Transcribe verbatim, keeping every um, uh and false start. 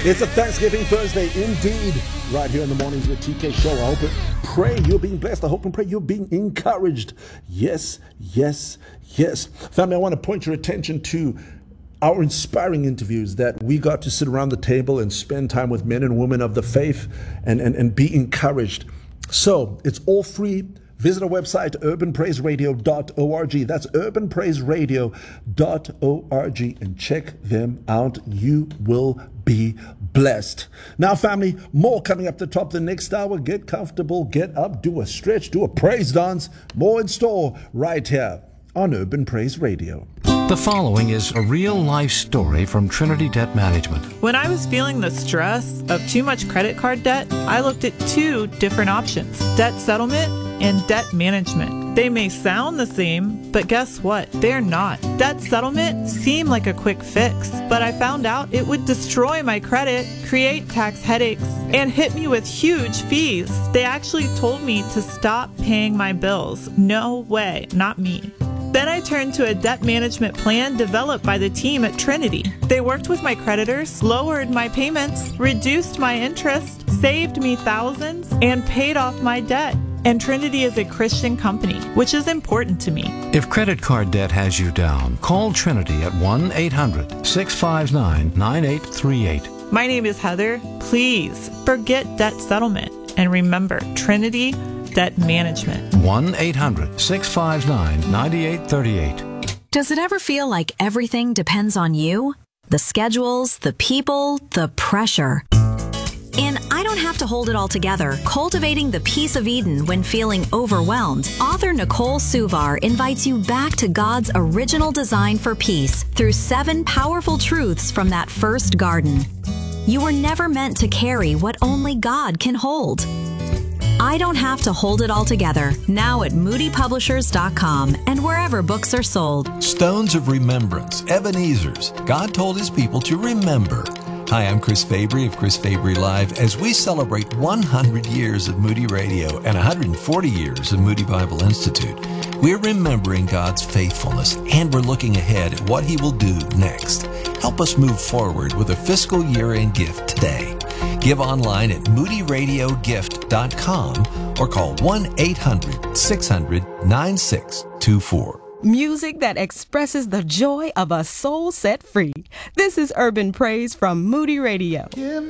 It's a Thanksgiving Thursday, indeed, right here in the Mornings with T K show. I hope and pray you're being blessed. I hope and pray you're being encouraged. Yes, yes, yes. Family, I want to point your attention to our inspiring interviews that we got to sit around the table and spend time with men and women of the faith and, and, and be encouraged. So it's all free. Visit our website, urban praise radio dot org. That's urban praise radio dot org and check them out. You will be blessed. Now, family, more coming up the top the next hour. Get comfortable, get up, do a stretch, do a praise dance. More in store right here on Urban Praise Radio. The following is a real-life story from Trinity Debt Management. When I was feeling the stress of too much credit card debt, I looked at two different options: debt settlement and debt management. They may sound the same, but guess what? They're not. Debt settlement seemed like a quick fix, but I found out it would destroy my credit, create tax headaches, and hit me with huge fees. They actually told me to stop paying my bills. No way, not me. Then I turned to a debt management plan developed by the team at Trinity. They worked with my creditors, lowered my payments, reduced my interest, saved me thousands, and paid off my debt. And Trinity is a Christian company, which is important to me. If credit card debt has you down, call Trinity at one eight hundred, six five nine, nine eight three eight. My name is Heather. Please forget debt settlement and remember Trinity Debt Management. one eight hundred, six five nine, nine eight three eight. Does it ever feel like everything depends on you? The schedules, the people, the pressure. In I Don't Have to Hold It All Together, Cultivating the Peace of Eden When Feeling Overwhelmed, author Nicole Suvar invites you back to God's original design for peace through seven powerful truths from that first garden. You were never meant to carry what only God can hold. I Don't Have to Hold It All Together, now at moody publishers dot com and wherever books are sold. Stones of Remembrance, Ebenezer's. God told his people to remember. Hi, I'm Chris Fabry of Chris Fabry Live as we celebrate one hundred years of Moody Radio and one hundred forty years of Moody Bible Institute. We're remembering God's faithfulness and we're looking ahead at what he will do next. Help us move forward with a fiscal year-end gift today. Give online at moody radio gift dot com or call one eight hundred, six hundred, nine six two four. Music that expresses the joy of a soul set free. This is Urban Praise from Moody Radio. Give